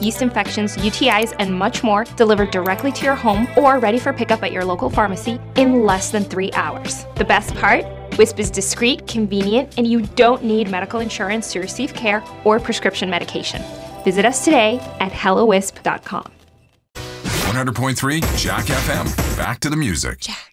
yeast infections, UTIs, and much more delivered directly to your home or ready for pickup at your local pharmacy in less than 3 hours. The best part? Wisp is discreet, convenient, and you don't need medical insurance to receive care or prescription medication. Visit us today at hellowisp.com. 100.3 Jack FM. Back to the music. Jack.